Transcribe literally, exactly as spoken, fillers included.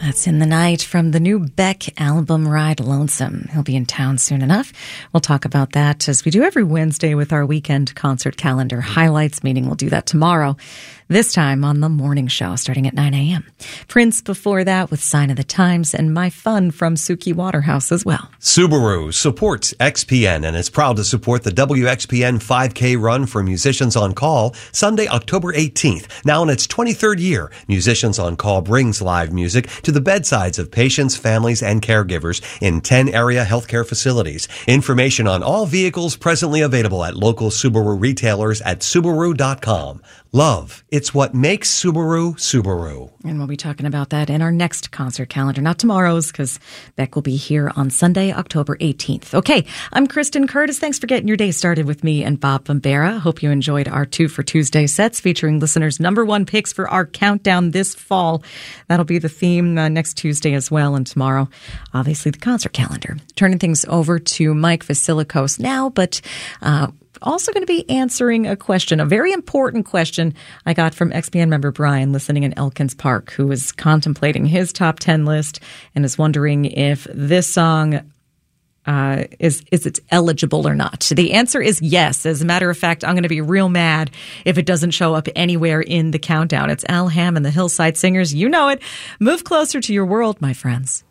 That's In the Night from the new Beck album, Ride Lonesome. He'll be in town soon enough. We'll talk about that as we do every Wednesday with our weekend concert calendar highlights, meaning we'll do that tomorrow. This time on the morning show, starting at nine a.m. Prince before that with Sign of the Times, and My Fun from Suki Waterhouse as well. Subaru supports X P N and is proud to support the W X P N five K run for Musicians on Call, Sunday, October eighteenth. Now in its twenty-third year, Musicians on Call brings live music to the bedsides of patients, families, and caregivers in ten area healthcare facilities. Information on all vehicles presently available at local Subaru retailers at Subaru dot com. Love, it's what makes Subaru, Subaru. And we'll be talking about that in our next concert calendar, not tomorrow's, because Beck will be here on Sunday, October eighteenth. Okay, I'm Kristen Curtis. Thanks for getting your day started with me and Bob Bombera. Hope you enjoyed our Two for Tuesday sets featuring listeners' number one picks for our countdown this fall. That'll be the theme uh, next Tuesday as well, and tomorrow, obviously, the concert calendar. Turning things over to Mike Vasilikos now, but uh also going to be answering a question, a very important question I got from X P N member Brian listening in Elkins Park, who is contemplating his top ten list and is wondering if this song uh, is is it eligible or not. The answer is yes. As a matter of fact, I'm going to be real mad if it doesn't show up anywhere in the countdown. It's Al Hammond, the Hillside Singers. You know it. Move closer to your world, my friends.